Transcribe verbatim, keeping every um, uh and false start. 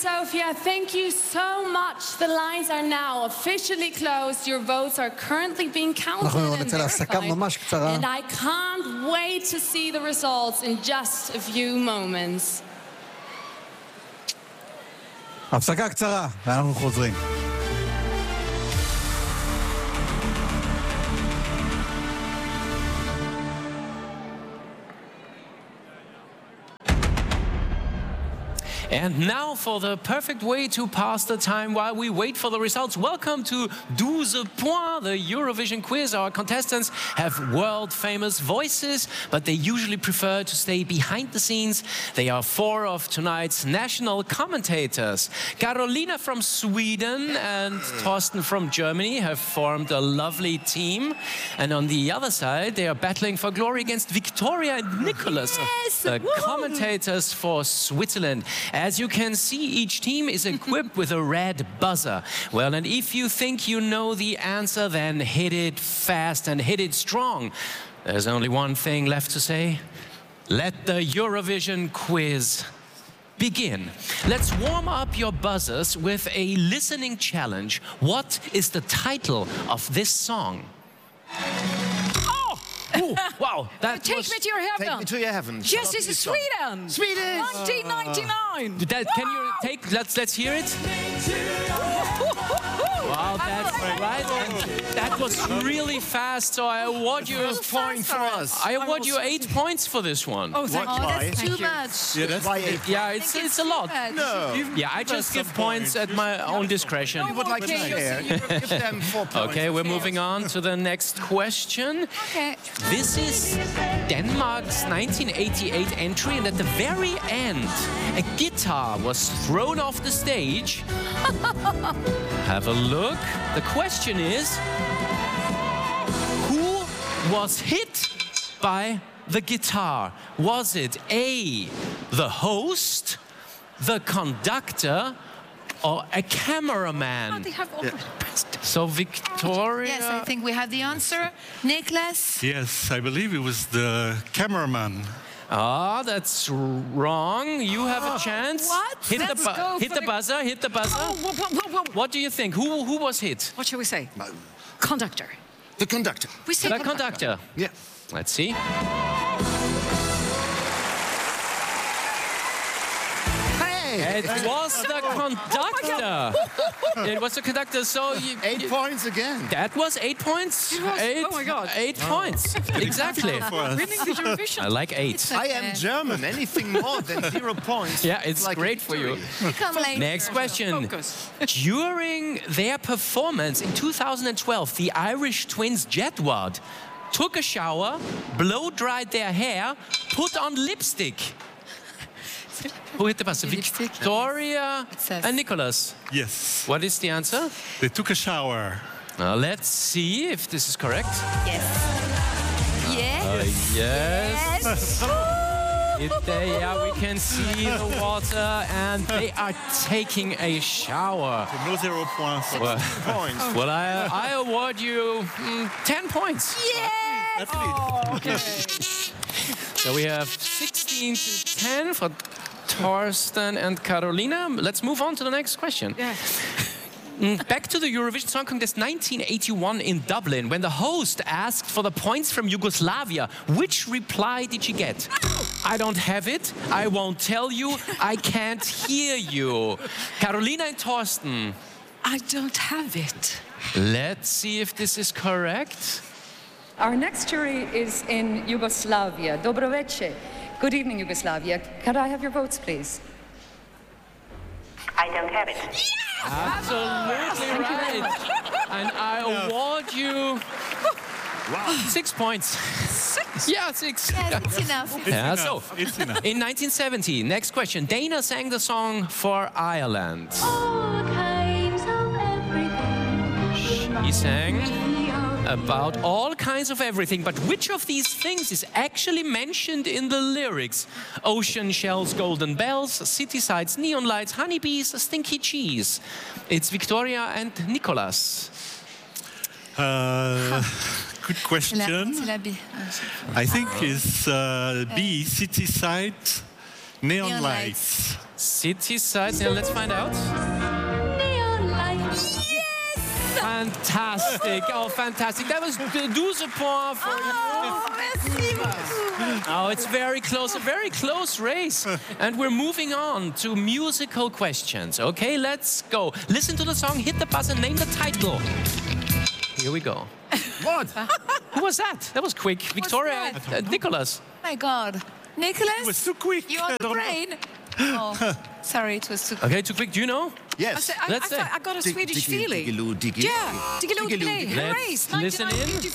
Sofia, thank you so much. The lines are now officially closed. Your votes are currently being counted אנחנו and נצא להפסקה ממש קצרה. verified. And I can't wait to see the results in just a few moments. הפסקה קצרה, ואנחנו חוזרים. And now for the perfect way to pass the time while we wait for the results. Welcome to douze points, the Eurovision quiz. Our contestants have world-famous voices, but they usually prefer to stay behind the scenes. They are four of tonight's national commentators. Carolina from Sweden and Thorsten from Germany have formed a lovely team. And on the other side, they are battling for glory against Victoria and Nicholas, Yes! the Woo! commentators for Switzerland. As you can see, each team is equipped with a red buzzer. Well, and if you think you know the answer, then hit it fast and hit it strong. There's only one thing left to say. Let the Eurovision quiz begin. Let's warm up your buzzers with a listening challenge. What is the title of this song? Ooh, wow, that Take was... me to your heaven. Take me to your heaven. Yes, this is Sweden. Sweden. nineteen ninety-nine. That, can you take, let's, let's hear it. Wow, that's right. And that was really fast, so I award you First point for us. I award you eight points for this one. Oh, thank What? you. Why? That's too much. Yeah, that's Why eight? Yeah, it's it's a lot. No. Yeah, I just give points at my own discretion. You would like to Okay. share. Give them four points. Okay, we're moving on to the next question. Okay. This is Denmark's nineteen eighty-eight entry, and at the very end, a guitar was thrown off the stage. Have a look. The question is, who was hit by the guitar? Was it A, the host, the conductor, or a cameraman? They have all So Victoria... Yes, I think we have the answer. Nicholas? Yes, I believe it was the cameraman. Ah, that's wrong. You have a chance. What? Hit Let's the bu- go hit for the the- buzzer. Hit the buzzer. Oh, whoa, whoa, whoa, whoa. What do you think? Who who was hit? What shall we say? Conductor. The conductor. We say The conductor. conductor. Yeah. Let's see. It was the conductor. It was the conductor. So you, Eight you- points again. that was eight points. was- Eight, oh my God. Eight points. Exactly. Winning the Eurovision. I like eight. It's I okay. am German. Anything more than zero points. Yeah, it's like a great for you. victory. We come later. Next question. Focus. During their performance in two thousand twelve, the Irish twins Jedward took a shower, blow-dried their hair, put on lipstick. Who hit the buzzer? Lipstick. Victoria It says- and Nicholas. Yes, What is the answer? they took a shower. Now let's see if this is correct. Yes. Yes. Yes. Yes. It, they, yeah, we can see the water, and they are taking a shower. No zero points. Well, Points. well I, I award you mm, ten points. Yes. Oh, okay. So we have sixteen to ten for Thorsten and Carolina. Let's move on to the next question. Yeah. Mm, Back to the Eurovision Song Contest nineteen eighty-one in Dublin, when the host asked for the points from Yugoslavia. Which reply did she get? I don't have it. I won't tell you. I can't hear you. Carolina and Thorsten. I don't have it. Let's see if this is correct. Our next jury is in Yugoslavia. Dobro večer. Good evening, Yugoslavia. Could I have your votes, please? I don't have it. Absolutely right. And I award you six points. Six. Yeah, six. Yes, it's enough. Yeah, so It's enough. in nineteen seventy, next question. Dana sang the song for Ireland. He sang about all kinds of everything, but which of these things is actually mentioned in the lyrics? Ocean shells, golden bells, city sides, neon lights, honeybees, stinky cheese. It's Victoria and Nicholas. Uh, good C'est la, question. c'est la B. I think it's uh, B, city side, Neon, Neon lights. City sides. Yeah, let's find out. Neon lights. Fantastic. Oh, fantastic. That was douze points for you. Oh, merci beaucoup. Oh, it's very close, a very close race. And we're moving on to musical questions. Okay, let's go. Listen to the song, hit the buzzer, name the title. Here we go. What? Who was that? That was quick. Victoria, that? uh, Nicholas. My God. Nicholas? It was too quick. You on I the don't know. brain? Oh, sorry, it was too quick. Okay, too quick. Do you know? I, Yes. said, I, Let's I, say. thought I got a Dig- Swedish diggy, feeling. diggy-loo, diggy. Yeah, Diggy-loo, Diggy-loo, Diggy-loo. diggy. Let's Race, listen in. nineteen fifty-four.